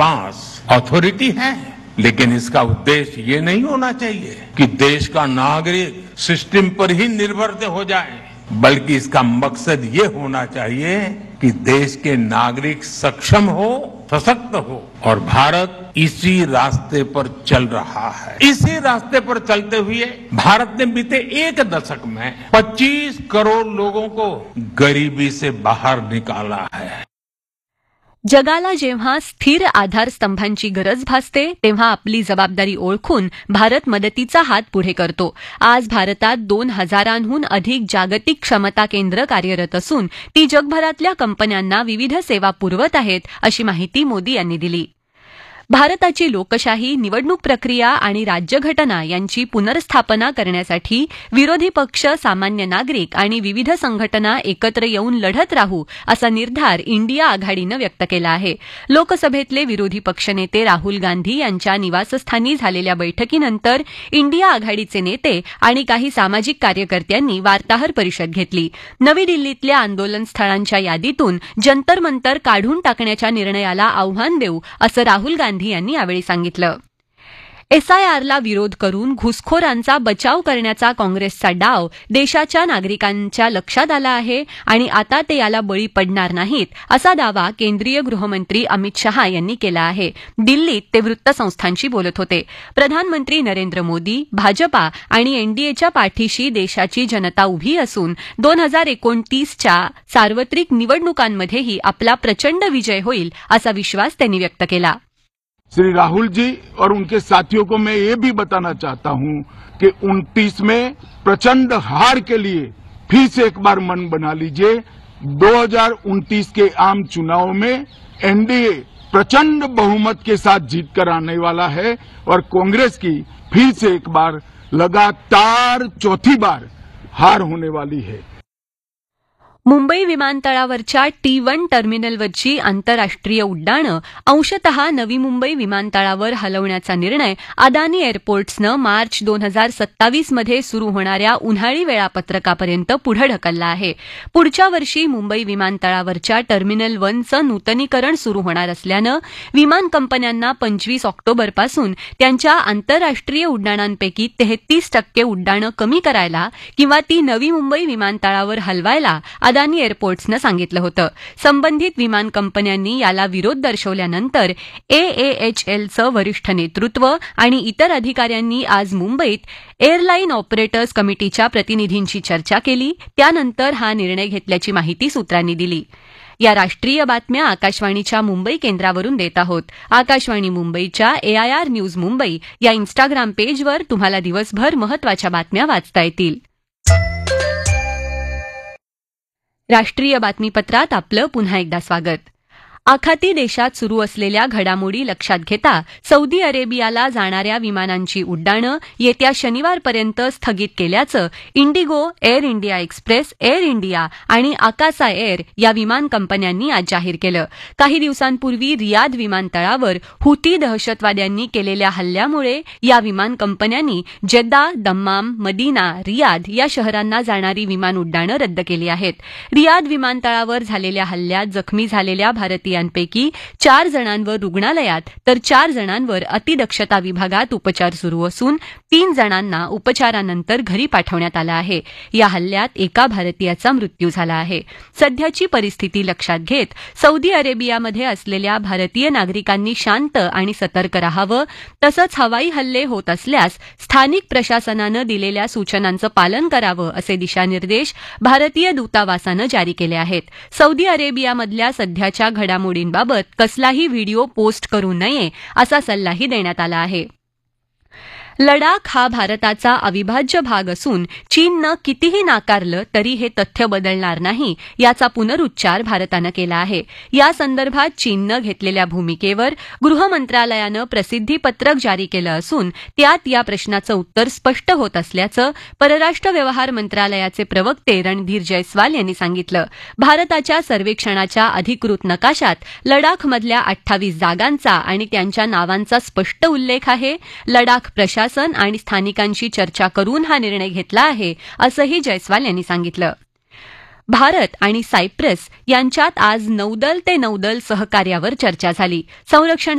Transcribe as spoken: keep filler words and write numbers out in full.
Pass authority है, लेकिन इसका उद्देश्य ये नहीं होना चाहिए कि देश का नागरिक सिस्टम पर ही निर्भर हो जाए, बल्कि इसका मकसद ये होना चाहिए कि देश के नागरिक सक्षम हो, सशक्त हो, और भारत इसी रास्ते पर चल रहा है। इसी रास्ते पर चलते हुए भारत ने बीते एक दशक में पच्चीस करोड़ लोगों को गरीबी से बाहर निकाला है। जगाला जेव्हा स्थिर आधारस्तंभांची गरज भासते तेव्हा आपली जबाबदारी ओळखून भारत मदतीचा हात पुढे करतो. आज भारतात दोन हजारांहून अधिक जागतिक क्षमता केंद्र कार्यरत असून ती जगभरातल्या कंपन्यांना विविध सेवा पुरवत आहेत, अशी माहिती मोदी यांनी दिली. भारताची लोकशाही, निवडणूक प्रक्रिया आणि राज्यघटना यांची पुनर्स्थापना करण्यासाठी विरोधी पक्ष, सामान्य नागरिक आणि विविध संघटना एकत्र येऊन लढत राहू असा निर्धार इंडिया आघाडीनं व्यक्त केला आहे. लोकसभेतले विरोधी पक्षनेते राहुल गांधी यांच्या निवासस्थानी झालेल्या बैठकीनंतर इंडिया आघाडीचे नेते आणि काही सामाजिक कार्यकर्त्यांनी वार्ताहर परिषद घेतली. नवी दिल्लीतल्या आंदोलन स्थळांच्या यादीतून जंतर मंतर काढून टाकण्याच्या निर्णयाला आव्हान देऊ असं राहुल गांधी यांनी यावेळी सांगितलं. एसआयआरला विरोध करून घुसखोरांचा बचाव करण्याचा काँग्रेसचा डाव देशाच्या नागरिकांच्या लक्षात आला आहे आणि आता ते याला बळी पडणार नाहीत, असा दावा केंद्रीय गृहमंत्री अमित शहा यांनी केला आहे. दिल्लीत ते वृत्तसंस्थांशी बोलत होते. प्रधानमंत्री नरेंद्र मोदी, भाजपा आणि एनडीएच्या पाठीशी देशाची जनता उभी असून दोन हजार एकोणतीसच्या सार्वत्रिक निवडणुकांमध्येही आपला प्रचंड विजय होईल, असा विश्वास त्यांनी व्यक्त केला. श्री राहुल जी और उनके साथियों को मैं ये भी बताना चाहता हूं कि उनतीस में प्रचंड हार के लिए फिर से एक बार मन बना लीजिए. दो हज़ार उनतीस के आम चुनाव में एनडीए प्रचंड बहुमत के साथ जीत कर आने वाला है और कांग्रेस की फिर से एक बार लगातार चौथी बार हार होने वाली है. मुंबई विमानतळावरच्या टी वन टर्मिनलवरची आंतरराष्ट्रीय उड्डाणं अंशतः नवी मुंबई विमानतळावर हलवण्याचा निर्णय अदानी एअरपोर्ट्सनं मार्च दोन हजार सत्तावीसमध्ये सुरू होणाऱ्या उन्हाळी वेळापत्रकापर्यंत पुढे ढकलला आहे. पुढच्या वर्षी मुंबई विमानतळावरच्या टर्मिनल वनचं नूतनीकरण सुरू होणार असल्यानं विमान कंपन्यांना पंचवीस ऑक्टोबरपासून त्यांच्या आंतरराष्ट्रीय उड्डाणांपैकी तेहतीस टक्के उड्डाणं कमी करायला किंवा ती नवी मुंबई विमानतळावर हलवायला अदानी एअरपोर्ट्सनं सांगितलं होतं. संबंधित विमान कंपन्यांनी याला विरोध दर्शवल्यानंतर एएएचएलचं वरिष्ठ नेतृत्व आणि इतर अधिकाऱ्यांनी आज मुंबईत एअरलाईन ऑपरेटर्स कमिटीच्या प्रतिनिधींची चर्चा केली. त्यानंतर हा निर्णय घेतल्याची माहिती सूत्रांनी दिली. या राष्ट्रीय बातम्या आकाशवाणीच्या मुंबई केंद्रावरून देत आहोत. आकाशवाणी मुंबईच्या एआयआर न्यूज मुंबई या इन्स्टाग्राम पेजवर तुम्हाला दिवसभर महत्वाच्या बातम्या वाचता येतील. राष्ट्रीय बातमीपत्रात आपलं पुन्हा एकदा स्वागत. आखाती देशात सुरू असलेल्या घडामोडी लक्षात घेता सौदी अरेबियाला जाणाऱ्या विमानांची उड्डाणं येत्या शनिवारपर्यंत स्थगित केल्याचं Indigo, air India express, air India आणि आकासा एअर या विमान कंपन्यांनी आज जाहीर केलं. काही दिवसांपूर्वी रियाद विमानतळावर हुती दहशतवाद्यांनी केलेल्या हल्ल्यामुळे या विमान कंपन्यांनी जेद्दा, दम्माम, मदिना, रियाद या शहरांना जाणारी विमान उड्डाणं रद्द केली आहेत. रियाद विमानतळावर झालेल्या हल्ल्यात जखमी झालेल्या भारतीय यांपैकी चार जणांवर रुग्णालयात तर चार जणांवर अतिदक्षता विभागात उपचार सुरू असून तीन जणांना उपचारानंतर घरी पाठवण्यात आलं आहे. या हल्ल्यात एका भारतीयाचा मृत्यू झाला आहे. सध्याची परिस्थिती लक्षात घेत सौदी अरेबियामध्ये असलेल्या भारतीय नागरिकांनी शांत आणि सतर्क राहावं, तसंच हवाई हल्ले होत असल्यास स्थानिक प्रशासनानं दिलेल्या सूचनांचं पालन करावं असे दिशानिर्देश भारतीय दूतावासानं जारी केले आहेत. सौदी अरेबियामधल्या सध्याच्या घडामोडींबाबत कसलाही व्हिडिओ पोस्ट करू नये असा सल्लाही देण्यात आला आहे. लडाख हा भारताचा अविभाज्य भाग असून चीननं कितीही नाकारलं तरी हे तथ्य बदलणार नाही याचा पुनरुच्चार भारतानं केला आहे. या संदर्भात चीननं घेतलेल्या भूमिकेवर गृह मंत्रालयानं प्रसिद्धीपत्रक जारी केलं असून त्यात या प्रश्नाचं उत्तर स्पष्ट होत असल्याचं परराष्ट्र व्यवहार मंत्रालयाचे प्रवक्ते रणधीर जयस्वाल यांनी सांगितलं. भारताच्या सर्वेक्षणाच्या अधिकृत नकाशात लडाखमधल्या अठ्ठावीस जागांचा आणि त्यांच्या नावांचा स्पष्ट उल्लेख आहे. लडाख प्रशासन आणि स्थानिकांशी चर्चा करून हा निर्णय घेतला आहे असंही जयस्वाल यांनी सांगितलं. भारत आणि सायप्रस यांच्यात आज नौदल ते नौदल सहकार्यावर चर्चा झाली. संरक्षण